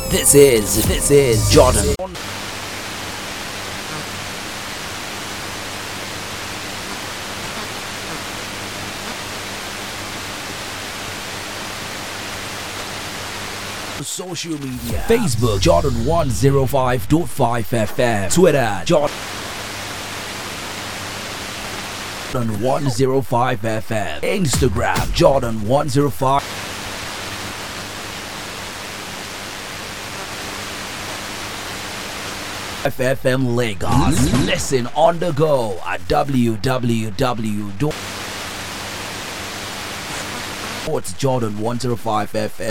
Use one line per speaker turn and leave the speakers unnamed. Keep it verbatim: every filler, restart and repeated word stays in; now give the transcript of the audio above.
This is, this is Jordan. Social media: Facebook Jordan one oh five point five F M, Twitter Jordan one oh five F M, Instagram Jordan one oh five F M Lagos. Listen on the go at w w w dot jordan one oh five F M.